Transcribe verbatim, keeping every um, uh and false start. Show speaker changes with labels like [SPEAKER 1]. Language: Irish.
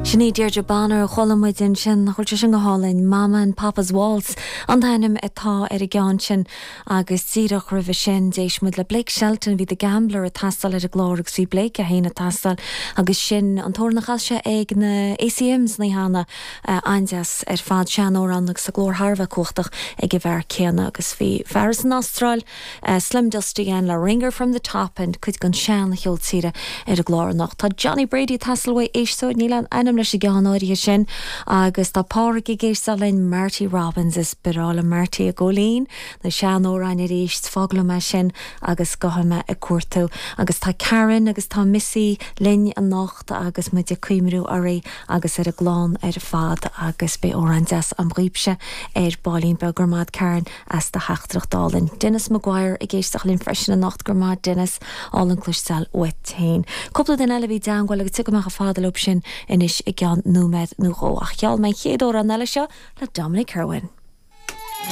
[SPEAKER 1] Sinní Deirdre Banner cholamid in sin chuilte sin go hálainn Mama and Papa's Waltz an thanim atá ar I gceann sin agus tíreach roimh sin déis mud le Blake Shelton bhí the Gambler a tastal ar a glór agus bhí Blake a héana tastal agus sin an tórnachas se ag na A C Ms na hána aindeas ar fad sean óran agus sa glór Harva cuachtach ag a bhar céanna agus bhí Ferris in Austral Slim Dusty again le Ringer from the Top and chuid gan sean na cheol tíre ar a glór nach tá Johnny Brady tastalfu éisú nílan einam leis I gceann áirithe sin agus tá pára I géisteáin Marty Robbins is berála Marty a ggólín na sean óráin ar éist fágla me sin agus gohaime a cuatú agus tá Karen agus tá Missy linn an nacht agus mu de cuiimrú arí agus ar a glán ar a fad agus be óráin des an bríbse ar bálín begurmad Karen as de heachtrach dálinn Dennis Maguire a géisteach linn freisin a nacht gurmad Dennis all an clústel oitéin. Cúpla den eile bhí dangháil agus tucha meach a fádalób sin inis I gceann númed nó ach cheall mé chéadú an eile seo le Dominic Kerwin.